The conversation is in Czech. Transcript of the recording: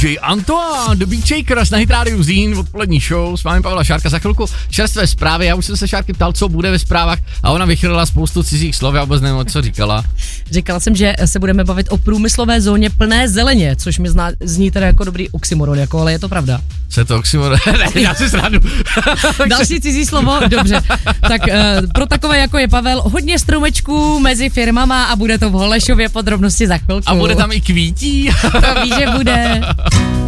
DJ Antoine, The Beat Shakers na Hit Radio Zín, odpolední show, s vámi Pavla Šárka, za chvilku čerstvé zprávy, já už jsem se Šárky ptal, co bude ve zprávách a ona vychrlila spoustu cizích slov, já vůbec nevím, co říkala. Říkala jsem, že se budeme bavit o průmyslové zóně plné zeleně, což mi zní teda jako dobrý oxymoron, jako, ale je to pravda. Co je to oxymoron? Ne, já si sradu. Další cizí slovo, dobře. Tak pro takové, jako je Pavel, hodně stromečků mezi firmama a bude to v Holešově, podrobnosti za chvilku. A bude tam i kvítí. To ví, že bude.